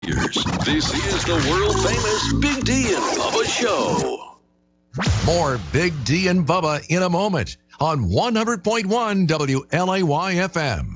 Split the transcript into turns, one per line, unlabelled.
This is the world-famous Big D and Bubba Show.
More Big D and Bubba in a moment on 100.1 WLAY-FM.